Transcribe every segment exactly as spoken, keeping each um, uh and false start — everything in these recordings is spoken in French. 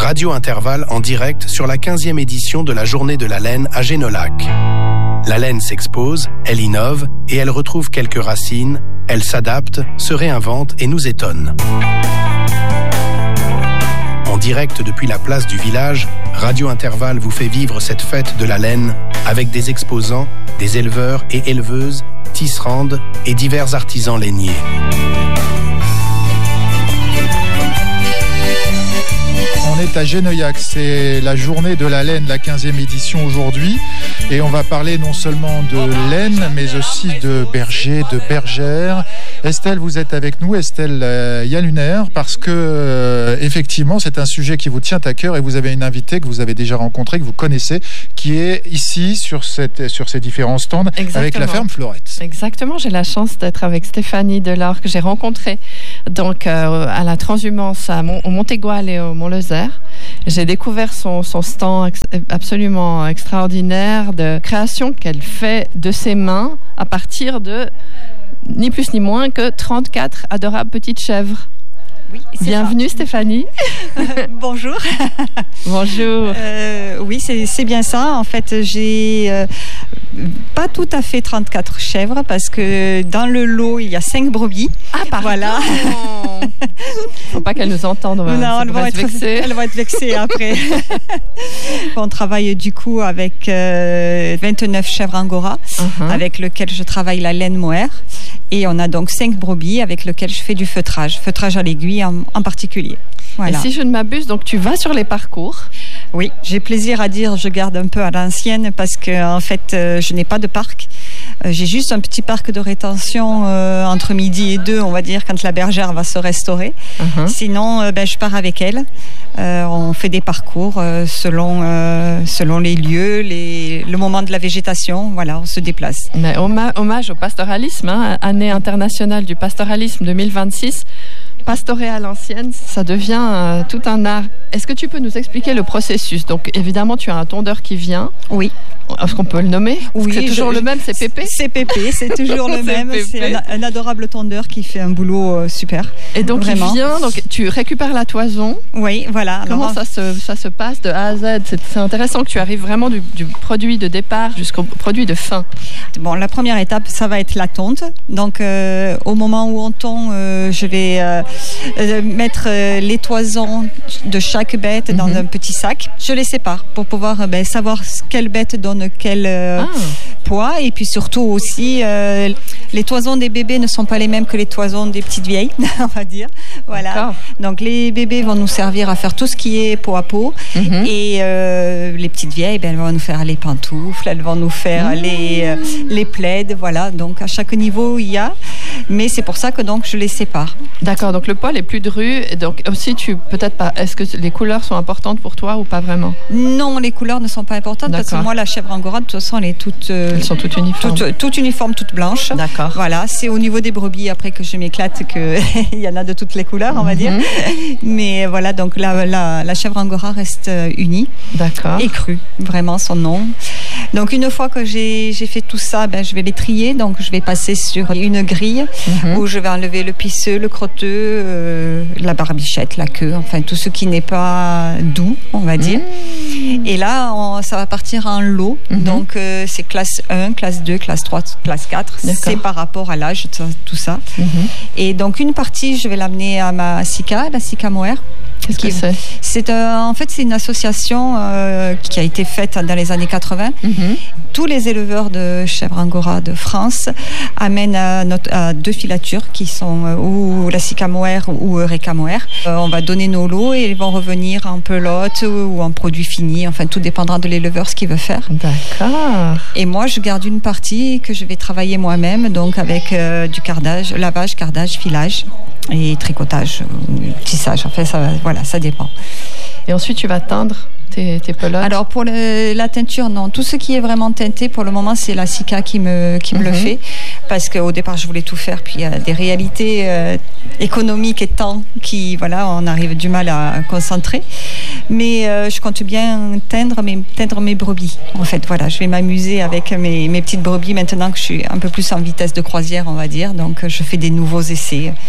Radio Intervalle en direct sur la quinzième édition de la Journée de la laine à Génolac. La laine s'expose, elle innove et elle retrouve quelques racines, elle s'adapte, se réinvente et nous étonne. En direct depuis la place du village, Radio Intervalle vous fait vivre cette fête de la laine avec des exposants, des éleveurs et éleveuses, tisserandes et divers artisans lainiers. On est à Génolac, c'est la journée de la laine, la quinzième édition aujourd'hui. Et on va parler non seulement de laine, mais aussi de bergers, de bergères. Estelle, vous êtes avec nous, Estelle euh, Yaluner, parce que euh, effectivement, c'est un sujet qui vous tient à cœur et vous avez une invitée que vous avez déjà rencontrée, que vous connaissez, qui est ici sur, cette, sur ces différents stands. Exactement. Avec la ferme Florette. Exactement, j'ai la chance d'être avec Stéphanie Delors, que j'ai rencontrée donc, euh, à la transhumance à Mont- au Montégoal et au Mont-Lezère. J'ai découvert son, son stand ex- absolument extraordinaire de création qu'elle fait de ses mains à partir de ni plus ni moins que trente-quatre adorables petites chèvres. Oui, c'est Bienvenue ça. Stéphanie. Bonjour. Bonjour. Euh, oui, c'est, c'est bien ça. En fait, j'ai euh, pas tout à fait trente-quatre chèvres parce que dans le lot, il y a cinq brebis. Ah, pardon. Voilà. Faut pas qu'elles nous entendent. On va, non, elles vont, être, vexées. elles vont être vexées après. On travaille du coup avec euh, vingt-neuf chèvres Angora, uh-huh. avec lesquelles je travaille la laine mohair. Et on a donc cinq brebis avec lesquelles je fais du feutrage, feutrage à l'aiguille en, en particulier. Voilà. Et si je ne m'abuse, donc tu vas sur les parcours. Oui, j'ai plaisir à dire, je garde un peu à l'ancienne parce que en fait, euh, je n'ai pas de parc. Euh, j'ai juste un petit parc de rétention euh, entre midi et deux, on va dire, quand la bergère va se restaurer. Uh-huh. Sinon, euh, ben, je pars avec elle. Euh, on fait des parcours euh, selon, euh, selon les lieux, les, le moment de la végétation. Voilà, on se déplace. Mais hommage au pastoralisme, hein, année internationale du pastoralisme deux mille vingt-six. Pastorer à l'ancienne, ça devient euh, tout un art. Est-ce que tu peux nous expliquer le processus ? Donc évidemment, tu as un tondeur qui vient. Oui. Est-ce qu'on peut le nommer ? Oui. C'est toujours je, le même, c'est Pépé ? C'est Pépé, c'est toujours le même. Pépé. C'est un, un adorable tondeur qui fait un boulot euh, super. Et donc vraiment. Il vient, donc tu récupères la toison. Oui, voilà. Comment Alors, ça, se, ça se passe de A à Z ? c'est, c'est intéressant que tu arrives vraiment du, du produit de départ jusqu'au produit de fin. Bon, la première étape, ça va être la tonte. Donc euh, au moment où on tond, euh, je vais euh, euh, mettre euh, les toisons de chaque bête dans mm-hmm. un petit sac. Je les sépare pour pouvoir euh, ben, savoir quelle bête donne quel euh, ah. poids, et puis surtout aussi euh, les toisons des bébés ne sont pas les mêmes que les toisons des petites vieilles, on va dire. Voilà. D'accord. Donc les bébés vont nous servir à faire tout ce qui est peau à peau, mm-hmm. et euh, les petites vieilles, ben, elles vont nous faire les pantoufles, elles vont nous faire mm-hmm. les euh, les plaids, voilà. Donc à chaque niveau il y a, mais c'est pour ça que donc je les sépare. D'accord. Donc le poil est plus dru. Donc aussi tu peut-être pas. Est-ce que les couleurs sont importantes pour toi ou pas vraiment ? Non, les couleurs ne sont pas importantes. D'accord. Parce que moi la chèvre Angora, de toute façon, elle est toute, euh, elles sont toutes uniformes. Toutes, toutes uniformes, toutes blanches. D'accord. Voilà, c'est au niveau des brebis après que je m'éclate que il y en a de toutes les couleurs, on va dire. Mm-hmm. Mais voilà, donc la, la, la chèvre Angora reste unie. D'accord. Et crue, vraiment son nom. Donc une fois que j'ai, j'ai fait tout ça, ben, je vais les trier. Donc je vais passer sur une grille mm-hmm. où je vais enlever le pisseux, le crotteux, euh, la barbichette, la queue, enfin tout ce qui n'est pas doux, on va dire. Mm. Et là, on, ça va partir en lot. Mm-hmm. Donc euh, c'est classe un, classe deux, classe trois, classe quatre. D'accord. C'est par rapport à l'âge, tout ça. Mm-hmm. Et donc une partie, je vais l'amener à ma SICA, la SICA mohair. Qu'est-ce que c'est ? C'est euh, en fait c'est une association euh, qui a été faite dans les années quatre-vingts. Mm-hmm. Tous les éleveurs de chèvres Angora de France amènent à, notre, à deux filatures qui sont euh, ou la SICA mohair ou Eureka mohair. Euh, on va donner nos lots et ils vont revenir en pelote ou, ou en produit fini. Enfin tout dépendra de l'éleveur ce qu'il veut faire. D'accord. Et moi je garde une partie que je vais travailler moi-même, donc avec euh, du cardage, lavage, cardage, filage et tricotage, tissage. Enfin ça, voilà, ça dépend. Et ensuite tu vas teindre tes, tes pelotes ? Alors pour le, la teinture, non. Tout ce qui est vraiment teinté, pour le moment, c'est la SICA qui me, qui me mm-hmm. le fait. Parce qu'au départ, je voulais tout faire. Puis il y a des réalités euh, économiques et temps qui, voilà, on arrive du mal à concentrer. Mais euh, je compte bien teindre mes, teindre mes brebis. En fait, voilà, je vais m'amuser avec mes, mes petites brebis maintenant que je suis un peu plus en vitesse de croisière, on va dire. Donc je fais des nouveaux essais.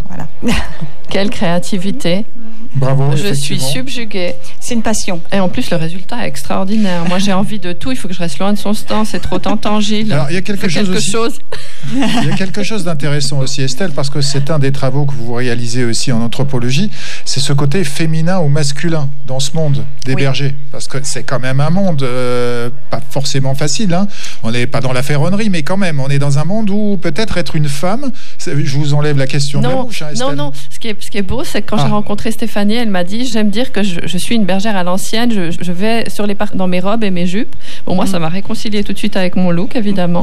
voilà. Quelle créativité. Bravo. Je suis subjuguée. C'est une passion. Et en plus, le résultat est extraordinaire. Moi, j'ai envie de tout. Il faut que je reste loin de son stand. C'est trop tentant, Gilles. Alors, il y a quelque, chose, quelque aussi. chose. Il y a quelque chose d'intéressant aussi, Estelle, parce que c'est un des travaux que vous réalisez aussi en anthropologie. C'est ce côté féminin ou masculin dans ce monde des oui. bergers. Parce que c'est quand même un monde euh, pas forcément facile. Hein. On n'est pas dans la ferronnerie, mais quand même, on est dans un monde où peut-être être une femme. Je vous enlève la question non, de la bouche, hein, Estelle. Non, non. Ce qui est, ce qui est beau, c'est que quand ah. j'ai rencontré Stéphanie, elle m'a dit, j'aime dire que je, je suis une bergère à l'ancienne, je, je vais sur les parcs dans mes robes et mes jupes. Bon, moi, mmh. ça m'a réconcilié tout de suite avec mon look, évidemment.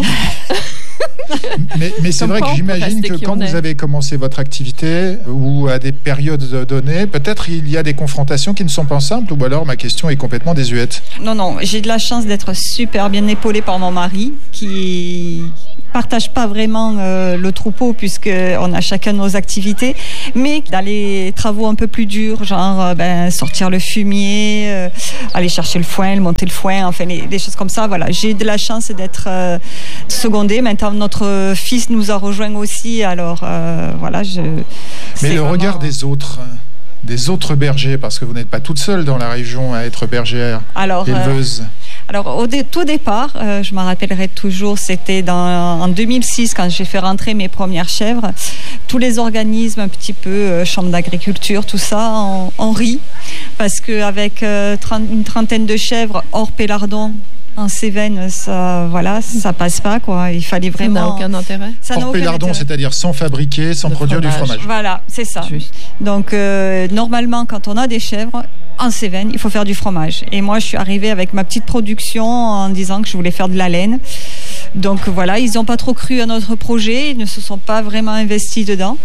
mais, mais c'est vrai que j'imagine que quand vous avez commencé votre activité ou à des périodes données, peut-être il y a des confrontations qui ne sont pas simples, ou alors ma question est complètement désuète. Non, non, j'ai de la chance d'être super bien épaulée par mon mari qui partage pas vraiment euh, le troupeau puisqu'on a chacun nos activités, mais dans les travaux un peu plus durs, genre euh, ben, sortir le fumier, euh, aller chercher le foin, monter le foin, enfin les, des choses comme ça, voilà. J'ai de la chance d'être euh, secondée. Maintenant, notre fils nous a rejoints aussi, alors euh, voilà. Je, mais le vraiment... regard des autres des autres bergers, parce que vous n'êtes pas toute seule dans la région à être bergère, alors, éleveuse. Euh, alors, au dé- tout départ, euh, je m'en rappellerai toujours, c'était dans, en deux mille six, quand j'ai fait rentrer mes premières chèvres. Tous les organismes, un petit peu, euh, chambre d'agriculture, tout ça, on, on rit, parce qu'avec euh, une trentaine de chèvres hors pélardon, en Cévennes, ça, voilà, ça passe pas, quoi. Il fallait vraiment. Ça n'a aucun intérêt. Ça hors pélardon, c'est-à-dire sans fabriquer, sans de produire fromage. du fromage. Voilà, c'est ça. Juste. Donc, euh, normalement, quand on a des chèvres, en Cévennes, il faut faire du fromage. Et moi, je suis arrivée avec ma petite production en disant que je voulais faire de la laine. Donc voilà, ils n'ont pas trop cru à notre projet, ils ne se sont pas vraiment investis dedans.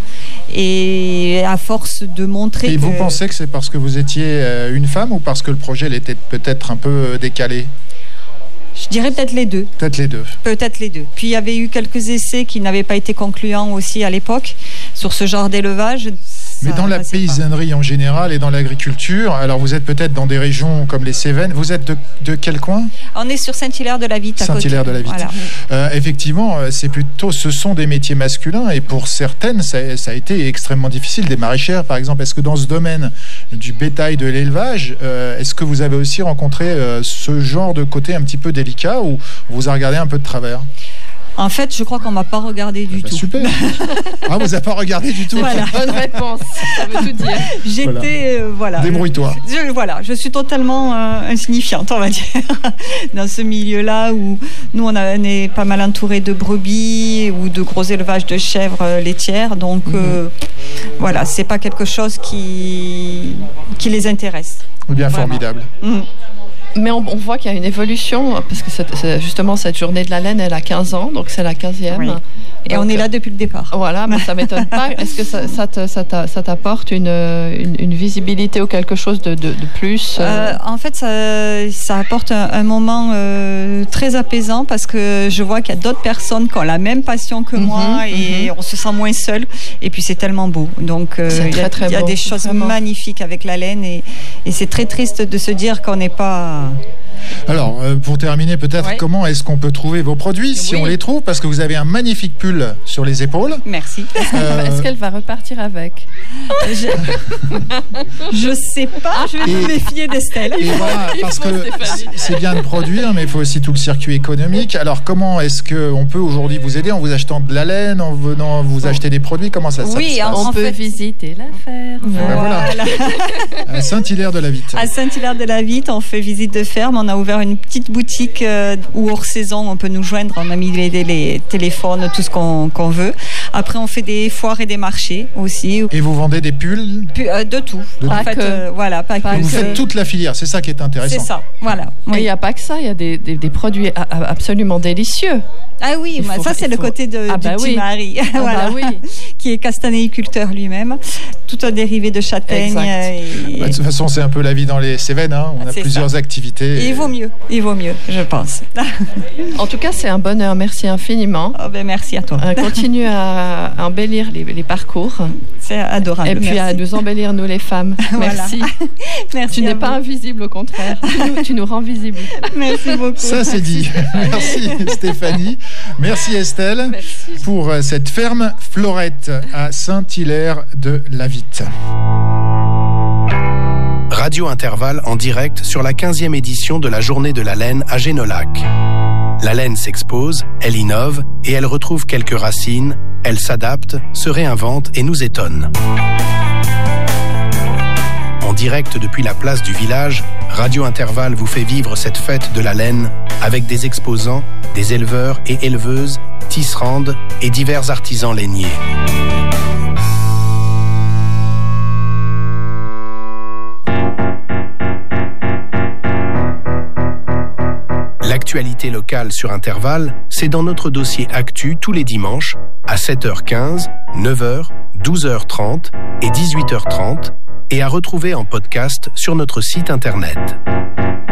Et à force de montrer. Et que... vous pensez que c'est parce que vous étiez une femme ou parce que le projet il était peut-être un peu décalé ? Je dirais peut-être les deux. Peut-être les deux. Peut-être les deux. Puis il y avait eu quelques essais qui n'avaient pas été concluants aussi à l'époque sur ce genre d'élevage. Mais dans la paysannerie pas. en général et dans l'agriculture, alors vous êtes peut-être dans des régions comme les Cévennes, vous êtes de, de quel coin ? On est sur Saint-Hilaire-de-la-Vitte. Saint-Hilaire-de-la-Vitte. Voilà. Euh, effectivement, c'est plutôt, ce sont des métiers masculins et pour certaines, ça, ça a été extrêmement difficile. Des maraîchères, par exemple. Est-ce que dans ce domaine du bétail, de l'élevage, euh, est-ce que vous avez aussi rencontré euh, ce genre de côté un petit peu délicat ou on vous a regardé un peu de travers ? En fait, je crois qu'on m'a pas regardé du bah tout. Super. Ah, vous avez pas regardé du tout. Voilà. Bonne réponse. Ça veut tout dire. J'étais voilà. Euh, voilà. Débrouille-toi. Je, voilà, je suis totalement euh, insignifiante, on va dire, dans ce milieu-là où nous on, a, on est pas mal entouré de brebis ou de gros élevages de chèvres laitières, donc mm-hmm. euh, voilà, c'est pas quelque chose qui qui les intéresse. Bien Vraiment. Formidable. Mm. Mais on, on voit qu'il y a une évolution, parce que c'est, c'est justement cette journée de la laine, elle a quinze ans, donc c'est la quinzième. Oui. Et donc, on est là depuis le départ. Voilà, mais ça ne m'étonne pas. Est-ce que ça, ça, te, ça, ça t'apporte une, une, une visibilité ou quelque chose de, de, de plus euh... Euh, En fait, ça, ça apporte un, un moment euh, très apaisant parce que je vois qu'il y a d'autres personnes qui ont la même passion que mm-hmm, moi et mm-hmm. on se sent moins seul. Et puis c'est tellement beau. Donc euh, il y a, très, très y a beau, des choses vraiment. magnifiques avec la laine et, et c'est très triste de se dire qu'on n'est pas... Alors, euh, pour terminer, peut-être, ouais. comment est-ce qu'on peut trouver vos produits, si oui. on les trouve ? Parce que vous avez un magnifique pull sur les épaules. Merci. Euh... Est-ce qu'elle va repartir avec ? Je ne sais pas, je vais et... me méfier d'Estelle. Et voilà, parce que c'est bien de produire, mais il faut aussi tout le circuit économique. Alors, comment est-ce qu'on peut aujourd'hui vous aider en vous achetant de la laine, en venant vous acheter des produits ? Comment ça, ça oui, se passe ? On peut fait... visiter la ferme. Voilà. voilà. À Saint-Hilaire-de-la-Vitte. À Saint-Hilaire-de-la-Vitte, on fait visite de ferme. On a ouvert une petite boutique euh, où hors saison on peut nous joindre, on a mis les, les téléphones, tout ce qu'on, qu'on veut. Après on fait des foires et des marchés aussi. Et vous vendez des pulls ? P- euh, De tout. De en fait, euh, voilà, pas pas que. Vous faites toute la filière, c'est ça qui est intéressant. C'est ça, voilà. Oui. Et il n'y a pas que ça, il y a des, des, des produits a, a, absolument délicieux. Ah oui, bah, faut, ça c'est le faut... côté de, ah du bah petit oui. mari, ah voilà, bah oui. qui est castanéiculteur lui-même, tout un dérivé de châtaigne. Et... Bah, de toute façon, c'est un peu la vie dans les Cévennes, hein. On a c'est plusieurs ça. activités. activité. Il vaut mieux, il vaut mieux, je pense. En tout cas, c'est un bonheur. Merci infiniment. Oh ben merci à toi. Euh, continue à, à embellir les, les parcours. C'est adorable. Et puis merci. à nous embellir, nous les femmes. Merci. Merci. Tu n'es pas invisible, au contraire. Tu nous, tu nous rends visibles. Merci beaucoup. Ça, c'est dit. Merci Stéphanie. Merci Estelle. Merci. Pour cette ferme Florette à Saint-Hilaire de la Vitte. Radio Intervalle en direct sur la quinzième édition de la Journée de la laine à Génolac. La laine s'expose, elle innove et elle retrouve quelques racines, elle s'adapte, se réinvente et nous étonne. En direct depuis la place du village, Radio Intervalle vous fait vivre cette fête de la laine avec des exposants, des éleveurs et éleveuses, tisserandes et divers artisans lainiers. L'actualité locale sur Intervalle, c'est dans notre dossier Actu tous les dimanches à sept heures quinze, neuf heures, douze heures trente et dix-huit heures trente et à retrouver en podcast sur notre site internet.